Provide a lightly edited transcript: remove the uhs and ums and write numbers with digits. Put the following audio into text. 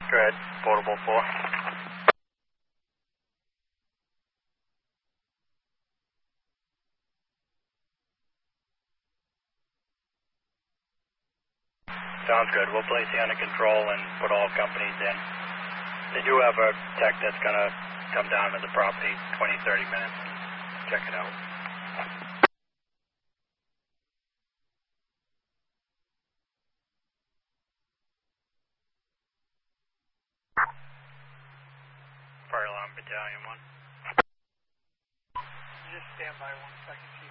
Go ahead, portable 4. Sounds good. We'll place you under control and put all companies in. They do have a tech that's going to come down to the property 20, 30 minutes and check it out. Fire Alarm Battalion 1. Just stand by 1 second, Chief.